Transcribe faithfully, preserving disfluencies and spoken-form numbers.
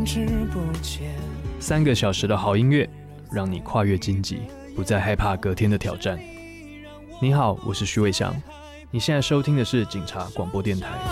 停滞不前。 三个小时的好音乐，让你跨越荆棘，不再害怕隔天的挑战。你好，我是徐伟翔，你现在收听的是警察广播电台。